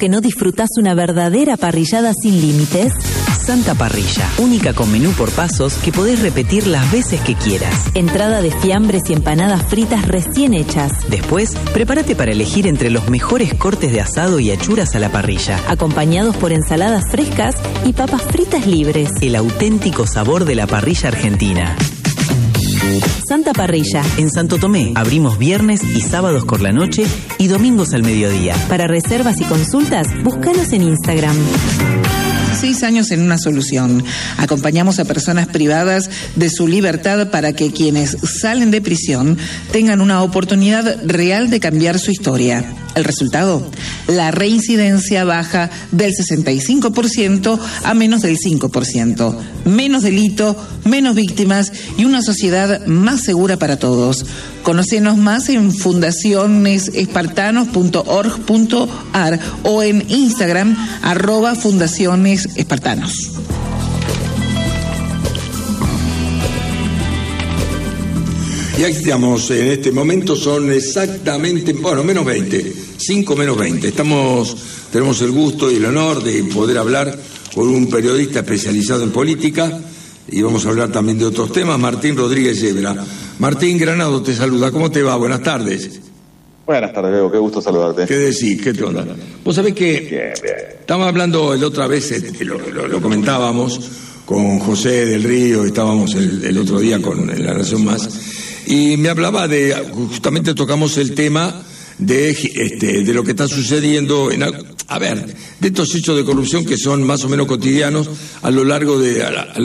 que no disfrutás una verdadera parrillada sin límites? Santa Parrilla, única con menú por pasos que podés repetir las veces que quieras. Entrada de fiambres y empanadas fritas recién hechas. Después, prepárate para elegir entre los mejores cortes de asado y achuras a la parrilla, acompañados por ensaladas frescas y papas fritas libres. El auténtico sabor de la parrilla argentina. Santa Parrilla. En Santo Tomé, abrimos viernes y sábados por la noche y domingos al mediodía. Para reservas y consultas, búscanos en Instagram. 6 años en una solución. Acompañamos a personas privadas de su libertad para que quienes salen de prisión tengan una oportunidad real de cambiar su historia. El resultado, la reincidencia baja del 65% a menos del 5%. Menos delito, menos víctimas y una sociedad más segura para todos. Conócenos más en fundacionesespartanos.org.ar o en Instagram @fundacionesespartanos. Y aquí estamos, en este momento son exactamente, menos 20, 5 menos 20. Tenemos el gusto y el honor de poder hablar con un periodista especializado en política y vamos a hablar también de otros temas, Martín Rodríguez Yebra. Martín Granado te saluda, ¿cómo te va? Buenas tardes. Buenas tardes, Leo, qué gusto saludarte. ¿Qué decís? ¿Qué te onda? Vos sabés que bien. Estábamos hablando la otra vez, lo comentábamos con José del Río, estábamos el otro día con La Nación Más, y me hablaba justamente tocamos el tema de lo que está sucediendo de estos hechos de corrupción que son más o menos cotidianos a lo largo de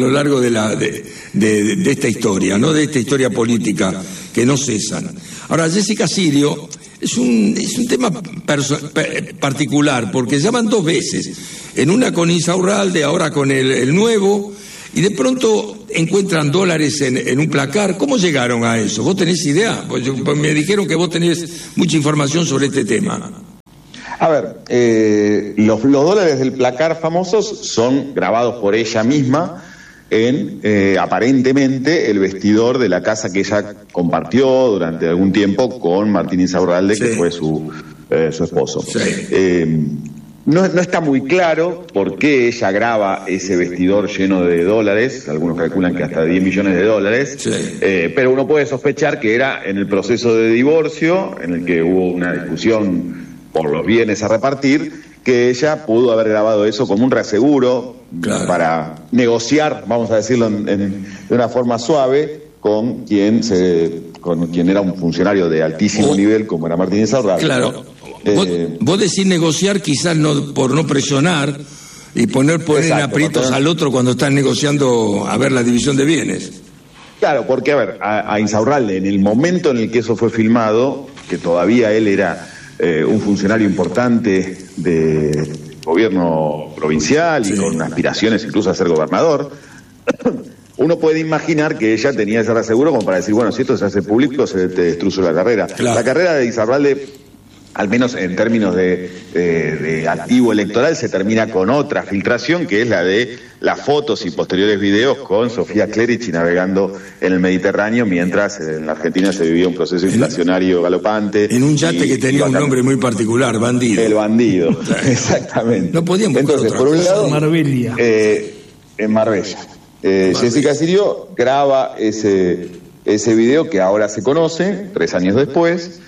esta historia, ¿no? De esta historia política que no cesan. Ahora, Jessica Sirio es un tema particular porque ya van 2 veces, en una con Insaurralde, ahora con el nuevo, y de pronto encuentran dólares en un placar. ¿Cómo llegaron a eso? ¿Vos tenés idea? Pues me dijeron que vos tenés mucha información sobre este tema. A ver, los dólares del placar famosos son grabados por ella misma en, aparentemente, el vestidor de la casa que ella compartió durante algún tiempo con Martín Insaurralde, sí, que fue su esposo. Sí. No está muy claro por qué ella graba ese vestidor lleno de dólares, algunos calculan que hasta 10 millones de dólares, sí, pero uno puede sospechar que era en el proceso de divorcio, en el que hubo una discusión por los bienes a repartir, que ella pudo haber grabado eso como un reaseguro, claro, para negociar, vamos a decirlo de una forma suave, con quien era un funcionario de altísimo nivel como era Martín Insaurralde. Claro. Vos decís negociar quizás no, por no presionar y poner en aprietos al otro cuando están negociando la división de bienes. Claro, porque a Insaurralde, en el momento en el que eso fue filmado, que todavía él era un funcionario importante de gobierno provincial, sí, y con aspiraciones incluso a ser gobernador, uno puede imaginar que ella tenía ese reaseguro como para decir, bueno, si esto se hace público, se te destruye la carrera. Claro. La carrera de Insaurralde, al menos en términos de activo electoral, se termina con otra filtración, que es la de las fotos y posteriores videos con Sofía Clerici navegando en el Mediterráneo, mientras en la Argentina se vivía un proceso inflacionario galopante. En un yate que tenía un nombre muy particular, Bandido. El Bandido, exactamente. No podían buscar. Entonces, por un lado, Marbella. En Marbella. Jessica Sirio graba ese video que ahora se conoce, 3 años después,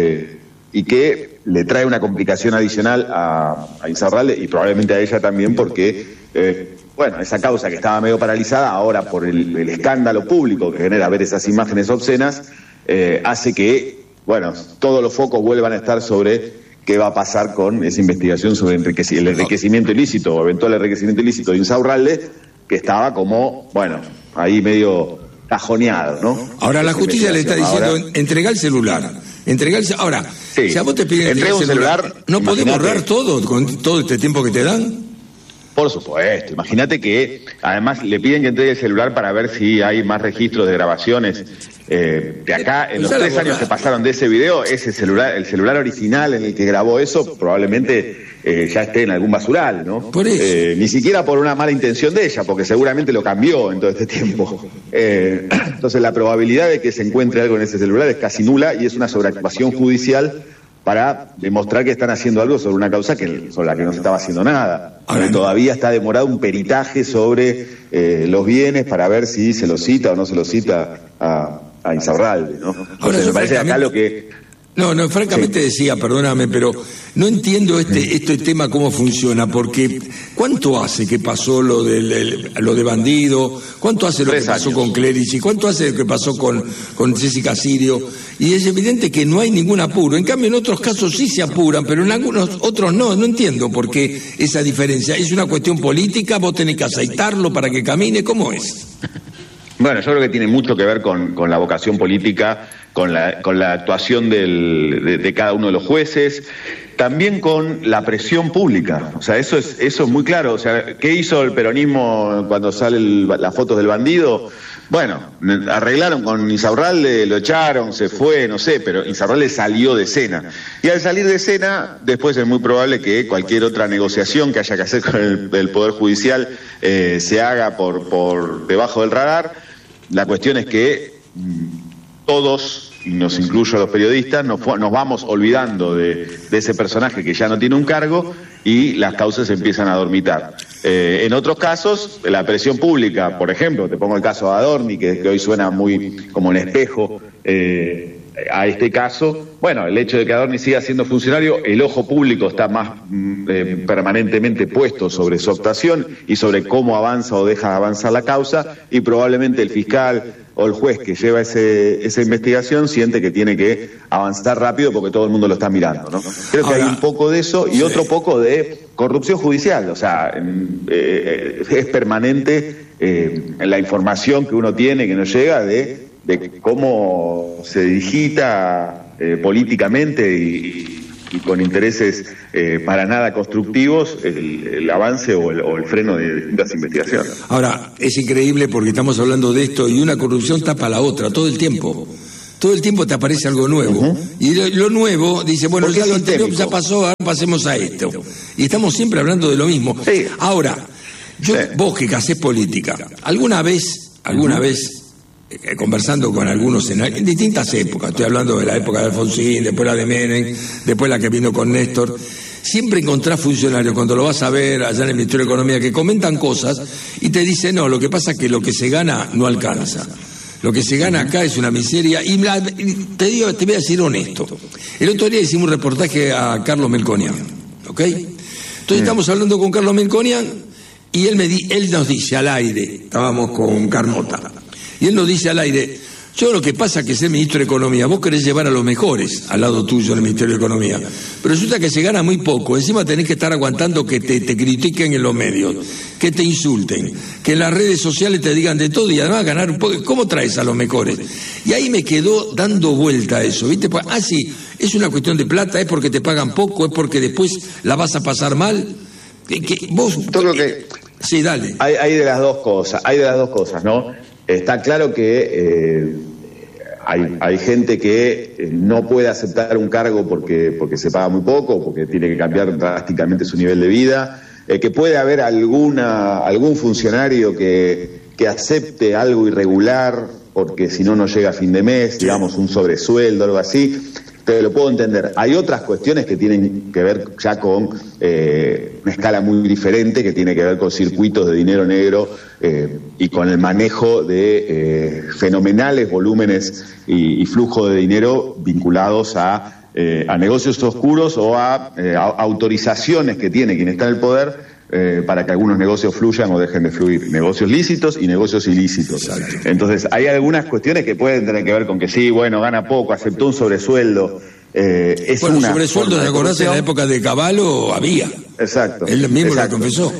y que le trae una complicación adicional a Insaurralde y probablemente a ella también porque, esa causa que estaba medio paralizada, ahora por el escándalo público que genera ver esas imágenes obscenas, hace que, todos los focos vuelvan a estar sobre qué va a pasar con esa investigación sobre el enriquecimiento ilícito o eventual enriquecimiento ilícito de Insaurralde, que estaba como, ahí medio cajoneado, ¿no? Ahora la justicia le está diciendo, entrega el celular. Ahora, sí, si a vos te piden entregar el celular, ¿no podés borrar todo con todo este tiempo que te dan? Por supuesto, imagínate que además le piden que entregue el celular para ver si hay más registros de grabaciones. De acá, en los 3 años que pasaron de ese video, el celular original en el que grabó eso, probablemente ya esté en algún basural, ¿no? Por eso. Ni siquiera por una mala intención de ella, porque seguramente lo cambió en todo este tiempo. Entonces la probabilidad de que se encuentre algo en ese celular es casi nula y es una sobreactuación judicial para demostrar que están haciendo algo sobre una causa sobre la que no se estaba haciendo nada. Todavía está demorado un peritaje sobre los bienes para ver si se lo cita o no se lo cita a Insaurralde, ¿no? Entonces, me parece acá lo que... No, francamente decía, perdóname, pero no entiendo este tema cómo funciona, porque ¿cuánto hace que pasó lo de Bandido? ¿Cuánto hace lo que pasó con Clerici? ¿Cuánto hace lo que pasó con Jessica Sirio? Y es evidente que no hay ningún apuro. En cambio, en otros casos sí se apuran, pero en algunos otros no. No entiendo por qué esa diferencia. ¿Es una cuestión política? ¿Vos tenés que aceitarlo para que camine? ¿Cómo es? Bueno, yo creo que tiene mucho que ver con la vocación política, con la actuación de cada uno de los jueces, también con la presión pública. O sea, eso es muy claro. O sea, ¿qué hizo el peronismo cuando salen las fotos del Bandido? Bueno, arreglaron con Insaurralde, lo echaron, se fue, no sé, pero Insaurralde salió de escena. Y al salir de escena, después es muy probable que cualquier otra negociación que haya que hacer con el Poder Judicial se haga por debajo del radar. La cuestión es que todos, y nos incluyo a los periodistas, nos vamos olvidando de ese personaje que ya no tiene un cargo y las causas empiezan a dormitar. En otros casos, la presión pública, por ejemplo, te pongo el caso de Adorni, que hoy suena muy como un espejo a este caso. Bueno, el hecho de que Adorni siga siendo funcionario, el ojo público está más permanentemente puesto sobre su actuación y sobre cómo avanza o deja de avanzar la causa, y probablemente el fiscal o el juez que lleva esa investigación siente que tiene que avanzar rápido porque todo el mundo lo está mirando, ¿no? Creo que hay un poco de eso y otro poco de corrupción judicial. O sea, es permanente la información que uno tiene, que nos llega de cómo se digita políticamente y con intereses para nada constructivos el avance o el freno de distintas investigaciones. Ahora, es increíble porque estamos hablando de esto y una corrupción tapa la otra todo el tiempo. Todo el tiempo te aparece algo nuevo. Y lo nuevo dice, bueno, ya lo anterior ya pasó, ahora pasemos a esto. Y estamos siempre hablando de lo mismo. Sí. Ahora, vos que hacés política, ¿alguna vez, conversando con algunos en distintas épocas, estoy hablando de la época de Alfonsín, después la de Menem, después la que vino con Néstor, siempre encontrás funcionarios cuando lo vas a ver allá en el Ministerio de Economía que comentan cosas y te dicen, no, lo que pasa es que lo que se gana no alcanza. Lo que se gana acá es una miseria. Y te voy a decir honesto. El otro día hicimos un reportaje a Carlos Melconian, ¿ok? Entonces estamos hablando con Carlos Melconian y él nos dice al aire, estábamos con Carmota, y él nos dice al aire, yo lo que pasa es que ser ministro de Economía, vos querés llevar a los mejores al lado tuyo en el Ministerio de Economía, pero resulta que se gana muy poco, encima tenés que estar aguantando que te critiquen en los medios, que te insulten, que en las redes sociales te digan de todo y además ganar un poco. ¿Cómo traes a los mejores? Y ahí me quedó dando vuelta a eso, ¿viste? Sí, es una cuestión de plata, es porque te pagan poco, es porque después la vas a pasar mal. Vos... Yo creo que... Sí, dale. Hay de las dos cosas, ¿no? Está claro que hay gente que no puede aceptar un cargo porque se paga muy poco, porque tiene que cambiar drásticamente su nivel de vida, que puede haber algún funcionario que acepte algo irregular porque si no llega a fin de mes, digamos un sobresueldo, algo así. Te lo puedo entender. Hay otras cuestiones que tienen que ver ya con una escala muy diferente, que tiene que ver con circuitos de dinero negro y con el manejo de fenomenales volúmenes y flujo de dinero vinculados a negocios oscuros o a autorizaciones que tiene quien está en el poder para que algunos negocios fluyan o dejen de fluir. Negocios lícitos y negocios ilícitos. Exacto. Entonces, hay algunas cuestiones que pueden tener que ver con que sí, bueno, gana poco, aceptó un sobresueldo. Sobresueldo, ¿te acordás? En la época de Cavallo había. Exacto. Él mismo lo confesó.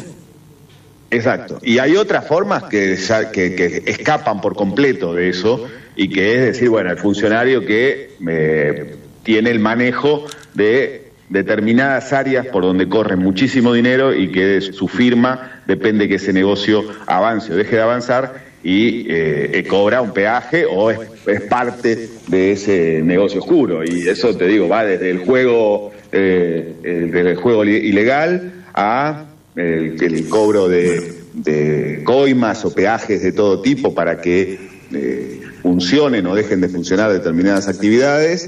Exacto. Y hay otras formas que escapan por completo de eso, y que es decir, bueno, el funcionario que tiene el manejo de determinadas áreas por donde corre muchísimo dinero y que de su firma depende que ese negocio avance o deje de avanzar y cobra un peaje o es parte de ese negocio oscuro. Y eso, te digo, va desde el juego ilegal a el cobro de coimas o peajes de todo tipo para que funcionen o dejen de funcionar determinadas actividades,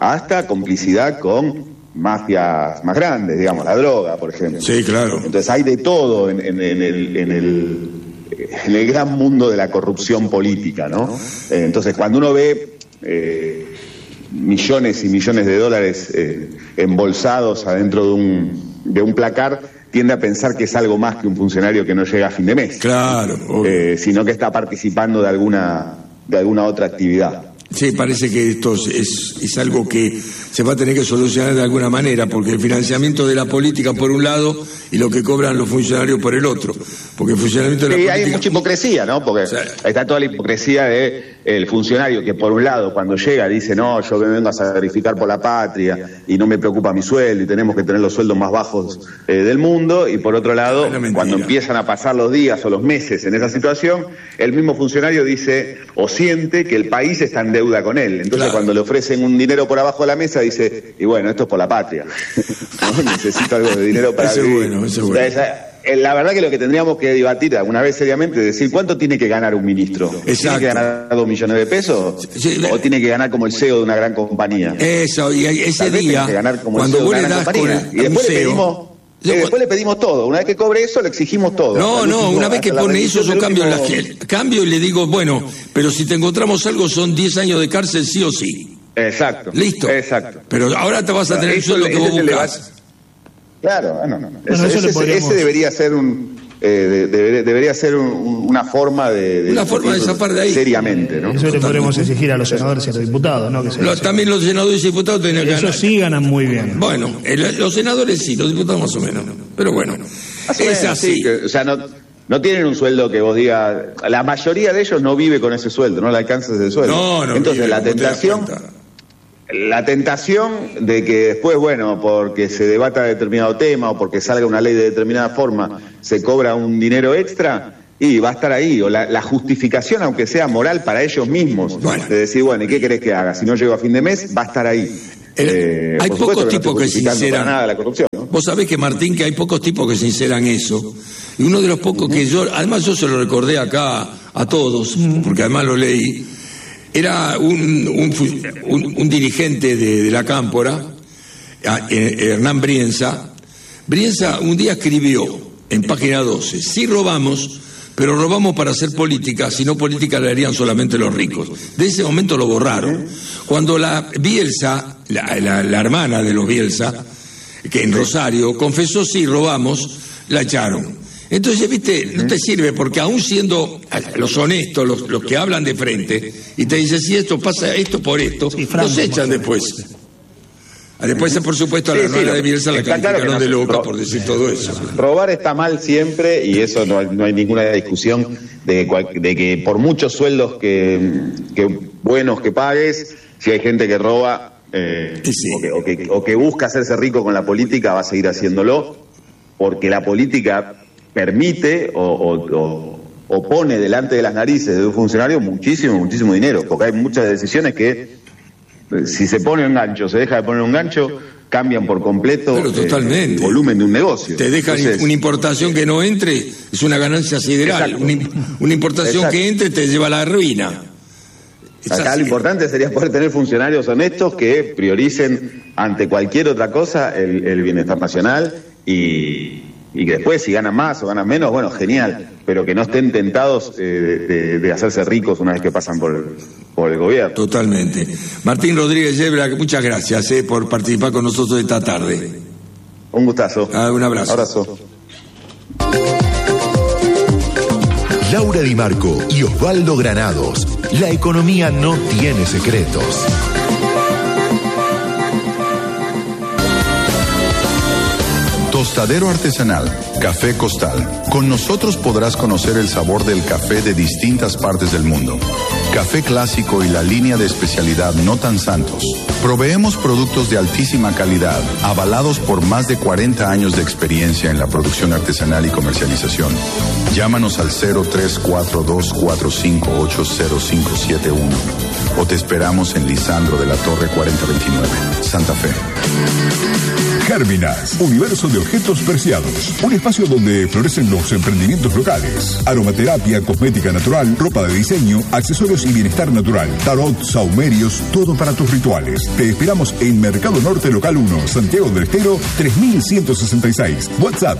hasta complicidad con mafias más grandes, digamos, la droga, por ejemplo. Sí, claro. Entonces hay de todo en el gran mundo de la corrupción política, ¿no? Entonces, cuando uno ve millones y millones de dólares embolsados adentro de un placar, tiende a pensar que es algo más que un funcionario que no llega a fin de mes. Claro. Sino que está participando de alguna otra actividad. Sí, parece que esto es algo que se va a tener que solucionar de alguna manera, porque el financiamiento de la política por un lado y lo que cobran los funcionarios por el otro. Porque el funcionamiento de la política... hay mucha hipocresía, ¿no? Porque está toda la hipocresía de el funcionario que por un lado cuando llega dice, no, yo me vengo a sacrificar por la patria y no me preocupa mi sueldo y tenemos que tener los sueldos más bajos del mundo, y por otro lado, cuando empiezan a pasar los días o los meses en esa situación, el mismo funcionario dice o siente que el país está en deuda con él. Entonces, cuando le ofrecen un dinero por abajo de la mesa, dice, y bueno, esto es por la patria. ¿No? Necesito algo de dinero para vivir. Ese es bueno. La verdad que lo que tendríamos que debatir alguna vez seriamente es decir, ¿cuánto tiene que ganar un ministro? Exacto. ¿Tiene que ganar 2 millones de pesos? Sí, ¿O tiene que ganar como el CEO de una gran compañía? Eso, y ese día, cuando vos le das con el CEO... después le pedimos todo. Una vez que cobre eso, le exigimos todo. No, una vez que pone eso, yo cambio y le digo, bueno, pero si te encontramos algo, son 10 años de cárcel sí o sí. Exacto. Listo. Exacto. Pero ahora te vas a tener el sueldo que vos buscas. Claro, no. Ese debería ser debería ser una forma de zafar de ahí. Seriamente, ¿no? Eso le podremos exigir a los senadores y a los diputados, ¿no? También los senadores y diputados tienen que ganar. Ellos sí ganan muy bien. Bueno, los senadores sí, los diputados más o menos. Pero bueno, es así. Sí, o sea, no tienen un sueldo que vos digas... La mayoría de ellos no vive con ese sueldo, no le alcanza ese sueldo. No. Entonces la tentación de que después, bueno, porque se debata determinado tema o porque salga una ley de determinada forma, se cobra un dinero extra y va a estar ahí. O la justificación, aunque sea moral para ellos mismos, de decir, bueno, ¿y qué querés que haga? Si no llego a fin de mes, va a estar ahí. Hay pocos tipos que sinceran nada la corrupción, ¿no? Vos sabés que, Martín, que hay pocos tipos que sinceran eso. Y uno de los pocos que además yo se lo recordé acá a todos, porque además lo leí, era un dirigente de la Cámpora, Hernán Brienza. Brienza un día escribió en página 12, sí robamos, pero robamos para hacer política, si no política la harían solamente los ricos. De ese momento lo borraron. Cuando la Bielsa, la hermana de los Bielsa, que en Rosario, confesó sí robamos, la echaron. Entonces, viste, no te sirve, porque aún siendo los honestos, los que hablan de frente, y te dicen, si esto pasa, esto por esto, los echan después. Después, por supuesto, a la hermana de Bielsa la calificaron de loca por decir todo eso. Robar está mal siempre, y eso no hay ninguna discusión de que por muchos sueldos que buenos que pagues, si hay gente que roba o que busca hacerse rico con la política, va a seguir haciéndolo, porque la política permite o pone delante de las narices de un funcionario muchísimo dinero, porque hay muchas decisiones que si se pone un gancho, se deja de poner un gancho, cambian por completo el volumen de un negocio. Te dejan una importación que no entre, es una ganancia sideral. Una importación que entre te lleva a la ruina. Acá lo importante sería poder tener funcionarios honestos que prioricen ante cualquier otra cosa el bienestar nacional y que después, si ganan más o ganan menos, bueno, genial, pero que no estén tentados de hacerse ricos una vez que pasan por el gobierno. Totalmente. Martín Rodríguez Yebra, muchas gracias por participar con nosotros esta tarde. Un gustazo. Un abrazo. Abrazo. Laura Di Marco y Osvaldo Granados. La economía no tiene secretos. Tostadero artesanal, Café Costal. Con nosotros podrás conocer el sabor del café de distintas partes del mundo. Café clásico y la línea de especialidad No Tan Santos. Proveemos productos de altísima calidad, avalados por más de 40 años de experiencia en la producción artesanal y comercialización. Llámanos al 034245800571 o te esperamos en Lisandro de la Torre 4029, Santa Fe. Gérminas, universo de objetos preciados. Un espacio donde florecen los emprendimientos locales. Aromaterapia, cosmética natural, ropa de diseño, accesorios y bienestar natural. Tarot, saumerios, todo para tus rituales. Te esperamos en Mercado Norte Local 1, Santiago del Estero, 3166. WhatsApp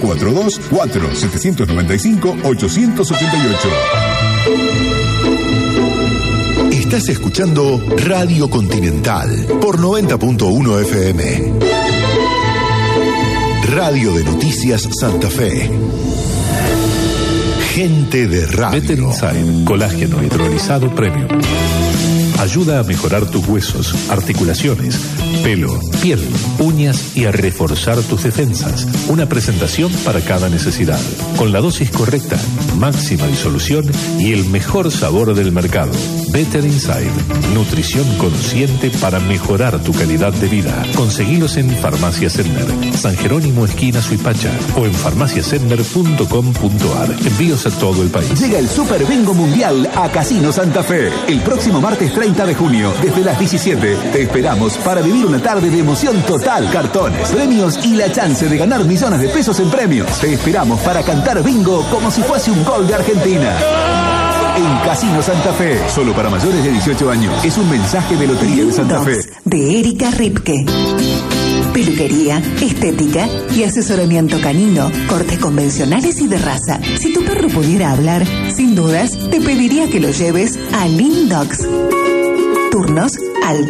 342-4795-888. Estás escuchando Radio Continental por 90.1 FM. Radio de Noticias Santa Fe. Gente de radio. Better Inside, colágeno hidrolizado premium. Ayuda a mejorar tus huesos, articulaciones, pelo, piel, uñas y a reforzar tus defensas. Una presentación para cada necesidad. Con la dosis correcta, máxima disolución y el mejor sabor del mercado. Better Inside. Nutrición consciente para mejorar tu calidad de vida. Conseguilos en Farmacia Sender, San Jerónimo esquina Suipacha o en farmaciasender.com.ar. Envíos a todo el país. Llega el Super Bingo Mundial a Casino Santa Fe. El próximo martes 30 de junio, desde las 17, te esperamos para vivir una tarde de emoción total. Cartones, premios y la chance de ganar millones de pesos en premios. Te esperamos para cantar bingo como si fuese un gol de Argentina. En Casino Santa Fe, solo para mayores de 18 años. Es un mensaje de Lotería de Santa Fe. De Erika Ripke. Peluquería, estética y asesoramiento canino, cortes convencionales y de raza. Si tu perro pudiera hablar, sin dudas, te pediría que lo lleves a Lindogs. Turnos al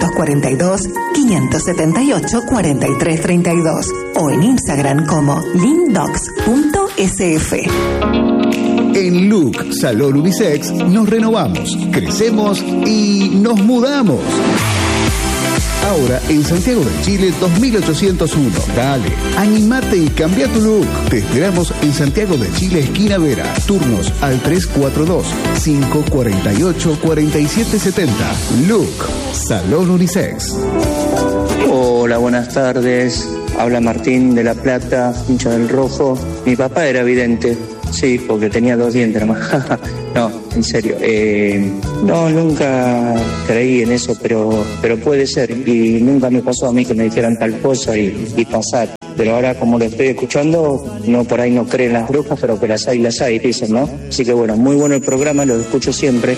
342-578-4332 o en Instagram como lindogs.sf. En Look Salón Unisex nos renovamos, crecemos y nos mudamos. Ahora en Santiago del Chile 2801. Dale, animate y cambia tu look. Te esperamos en Santiago del Chile, esquina Vera. Turnos al 342-548-4770. Look Salón Unisex. Hola, buenas tardes. Habla Martín de La Plata, hincha del Rojo. Mi papá era vidente. Sí, porque tenía 2 dientes nomás. No, en serio. No, nunca creí en eso, pero puede ser. Y nunca me pasó a mí que me dijeran tal cosa y pasar. Pero ahora, como lo estoy escuchando, no, por ahí no creen las brujas, pero que las hay, dicen, ¿no? Así que bueno, muy bueno el programa, lo escucho siempre.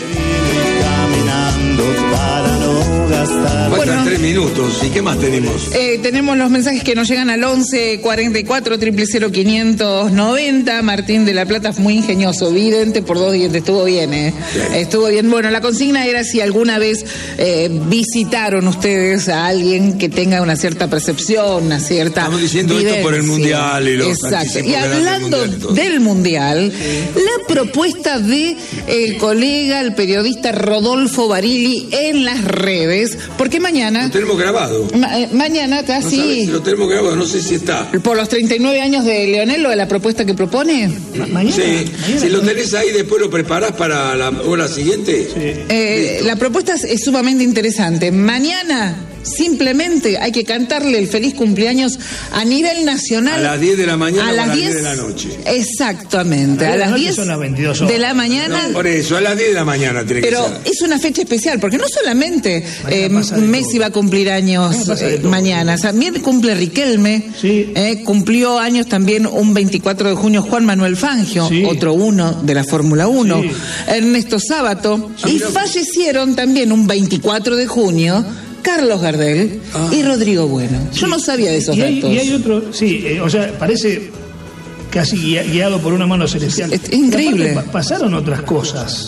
Faltan 3 minutos. ¿Y qué más tenemos? Tenemos los mensajes que nos llegan al 11 44 000 590. Martín de La Plata es muy ingenioso, vidente por 2 dientes. Estuvo bien, Sí. Estuvo bien. Bueno, la consigna era si alguna vez visitaron ustedes a alguien que tenga una cierta percepción, una cierta. Estamos diciendo vivencia. Esto por el Mundial y los. Exacto. Y hablando del Mundial, la propuesta de el colega, el periodista Rodolfo Barili en las redes, porque mañana. Lo tenemos grabado. Mañana está así. No si lo tenemos grabado, no sé si está. Por los 39 años de Leonel, lo de la propuesta que propone. Mañana. Sí. Si lo tenés ahí, después lo preparás para la hora siguiente. Sí. La propuesta es sumamente interesante. Mañana simplemente hay que cantarle el feliz cumpleaños a nivel nacional. A las 10 de la mañana a las 10 de la noche. Exactamente. A las 10 son las 22 horas. de la mañana. No, por eso, a las 10 de la mañana tiene que ser. Pero es una fecha especial, porque no solamente Messi va a cumplir años mañana, también cumple Riquelme. Sí. Cumplió años también un 24 de junio Juan Manuel Fangio, sí, otro uno de la Fórmula 1. Sí. Ernesto Sábato. Y fallecieron también un 24 de junio Carlos Gardel y Rodrigo Bueno. Sí. Yo no sabía de esos datos. Y hay otro, o sea, parece casi guiado por una mano celestial. Es increíble. Aparte, pasaron otras cosas.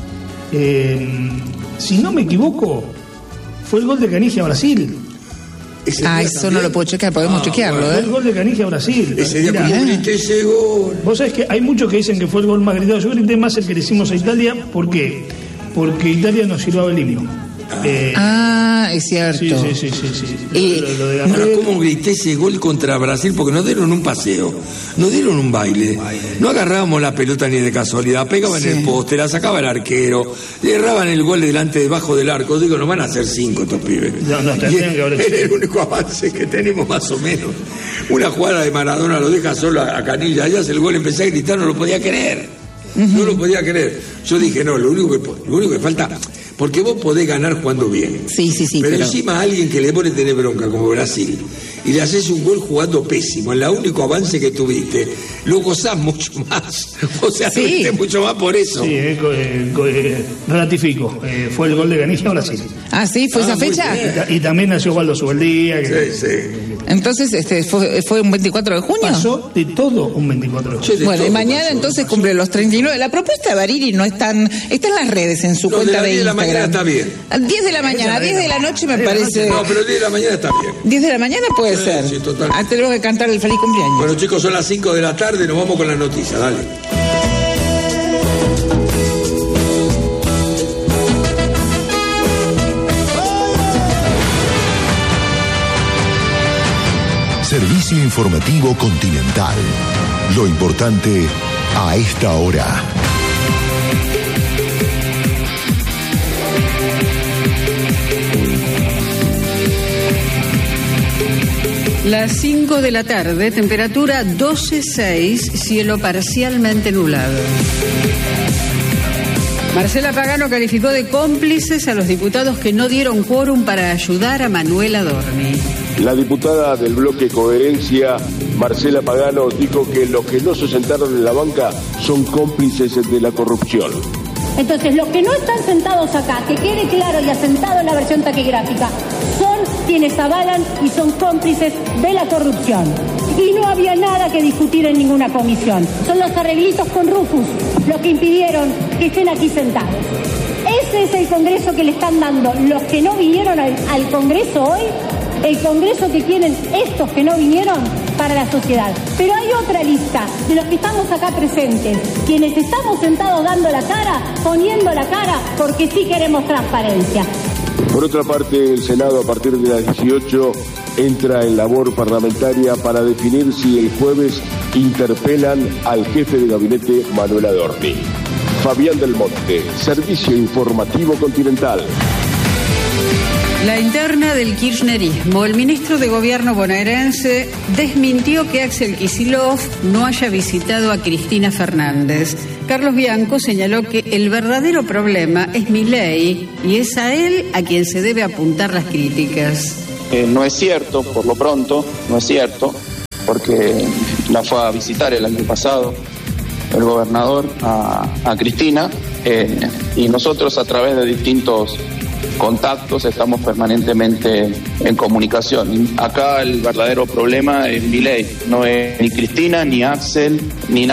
Si no me equivoco, fue el gol de Canigia a Brasil. Eso también no lo puedo chequear, podemos chequearlo. Fue el gol de Canigia a Brasil. Ese día como grité ese gol. Vos sabés que hay muchos que dicen que fue el gol más gritado. Yo grité más el que le hicimos a Italia. ¿Por qué? Porque Italia nos silbaba el himno. Es cierto. Sí. Lo de ¿cómo grité ese gol contra Brasil? Porque nos dieron un paseo, nos dieron un baile. No agarrábamos la pelota ni de casualidad, pegaban el poste, la sacaba el arquero, le erraban el gol debajo del arco. Digo, nos van a hacer 5 estos pibes. Es el único avance que tenemos más o menos. Una jugada de Maradona lo deja solo a Canilla, allá hace el gol, empecé a gritar, no lo podía creer. No lo podía creer. Yo dije, no, lo único que falta. porque vos podés ganar jugando bien. Sí. Pero encima a alguien que le pone tener bronca, como Brasil, y le haces un gol jugando pésimo, en el único avance que tuviste, lo gozás mucho más. O sea, tuviste mucho más por eso. Sí, ratifico. Fue el gol de Canilla a Brasil. Ah, sí, fue esa fecha. Y también nació Waldo Subeldía. Sí. Entonces, ¿fue un 24 de junio? Pasó de todo un 24 de junio. Bueno, y mañana entonces cumple los 39. La propuesta de Barili no está en las redes, en su cuenta de Instagram. 10 de la mañana está bien. 10 de la mañana, 10 de la noche me parece. No, pero 10 de la mañana está bien. 10 de la mañana puede ser. Sí, totalmente. Tenemos que cantar el feliz cumpleaños. Bueno, chicos, son las 5 de la tarde, nos vamos con la noticia, dale. Servicio informativo Continental. Lo importante a esta hora. Las 5 de la tarde, temperatura 12,6, cielo parcialmente nublado. Marcela Pagano calificó de cómplices a los diputados que no dieron quórum para ayudar a Manuel Adorni. La diputada del bloque Coherencia, Marcela Pagano, dijo que los que no se sentaron en la banca son cómplices de la corrupción. Entonces, los que no están sentados acá, que quede claro y asentado en la versión taquigráfica, son quienes avalan y son cómplices de la corrupción. Y no había nada que discutir en ninguna comisión. Son los arreglitos con Rufus los que impidieron que estén aquí sentados. Ese es el Congreso que le están dando los que no vinieron al Congreso hoy, el Congreso que quieren estos que no vinieron para la sociedad. Pero hay otra lista de los que estamos acá presentes, quienes estamos sentados dando la cara, poniendo la cara, porque sí queremos transparencia. Por otra parte, el Senado a partir de las 18 entra en labor parlamentaria para definir si el jueves interpelan al jefe de gabinete Manuel Adorni. Fabián del Monte, Servicio Informativo Continental. La interna del kirchnerismo. El ministro de Gobierno bonaerense desmintió que Axel Kicillof no haya visitado a Cristina Fernández. Carlos Bianco señaló que el verdadero problema es Milei y es a él a quien se debe apuntar las críticas. No es cierto, por lo pronto, no es cierto, porque la fue a visitar el año pasado el gobernador a Cristina y nosotros a través de distintos contactos estamos permanentemente en comunicación. Acá el verdadero problema es Milei, no es ni Cristina, ni Axel, ni